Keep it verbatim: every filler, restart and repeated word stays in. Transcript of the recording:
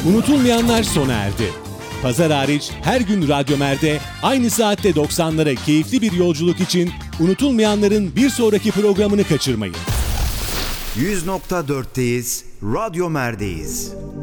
Unutulmayanlar sona erdi. Pazar hariç her gün Radyo Mer'de aynı saatte doksanlara keyifli bir yolculuk için unutulmayanların bir sonraki programını kaçırmayın. yüz nokta dört'teyiz, Radyo Mer'deyiz.